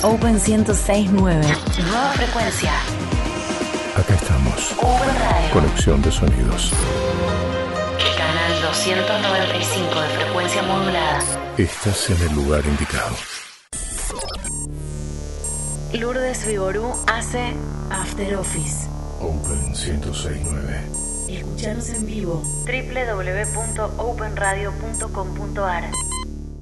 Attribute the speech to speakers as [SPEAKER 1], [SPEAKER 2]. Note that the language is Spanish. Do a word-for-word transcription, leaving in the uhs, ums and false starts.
[SPEAKER 1] Open ciento seis punto nueve. Nueva frecuencia.
[SPEAKER 2] Acá estamos.
[SPEAKER 1] Open Radio.
[SPEAKER 2] Conexión de sonidos.
[SPEAKER 1] Canal doscientos noventa y cinco de frecuencia modulada.
[SPEAKER 2] Estás en el lugar indicado.
[SPEAKER 1] Lourdes Vigorú hace After Office.
[SPEAKER 2] Open ciento seis punto nueve.
[SPEAKER 1] Escuchanos en vivo. doble u doble u doble u punto open radio punto com punto a r.